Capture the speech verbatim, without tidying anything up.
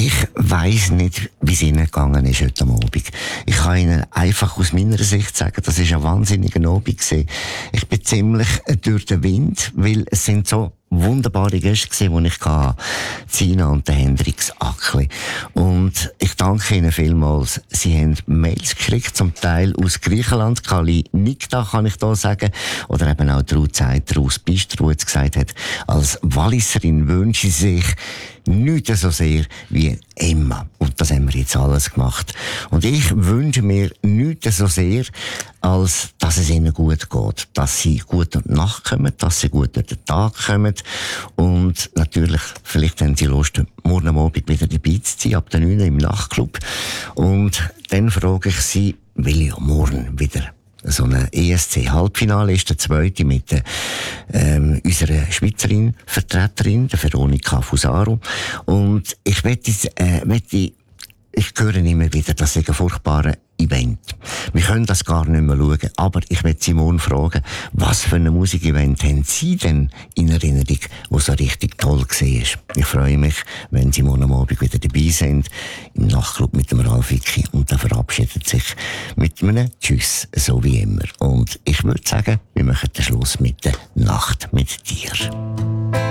Ich weiss nicht, wie es Ihnen gegangen ist heute Abend. Ich kann Ihnen einfach aus meiner Sicht sagen, das war ein wahnsinniger Abend gewesen. Ich bin ziemlich durch den Wind, weil es sind so wunderbare Gäste gewesen, die ich hatte. Zina und der Hendrix Ackli. Und ich danke Ihnen vielmals. Sie haben Mails geschickt, zum Teil aus Griechenland. Kali Nikta kann ich da sagen. Oder eben auch die Ruth Zeiter aus Bistro, die jetzt gesagt hat, als Walliserin wünsche sie sich nichts so sehr wie Emma. Und das haben wir jetzt alles gemacht. Und ich wünsche mir nichts so sehr, als dass es ihnen gut geht. Dass sie gut durch die Nacht kommen, dass sie gut durch den Tag kommen. Und natürlich, vielleicht haben sie Lust, morgen Abend wieder dabei zu sein, ab der neun im Nachtclub. Und dann frage ich sie, weil ja morgen wieder so ein E S C-Halbfinale ist, der zweite mit der, ähm, unserer Schweizerin, Vertreterin, der Veronika Fusaro. Und ich wette, äh, wette, ich höre immer wieder, das ist ein furchtbarer Event. Wir können das gar nicht mehr schauen. Aber ich werde Simone fragen, was für ein Musikevent haben Sie denn in Erinnerung, was so richtig toll war? Ich freue mich, wenn Sie morgen Abend wieder dabei sind, im Nachtclub mit dem Ralf Vicki. Und dann verabschiedet sich mit einem Tschüss, so wie immer. Und ich würde sagen, wir machen den Schluss mit der Nacht mit dir.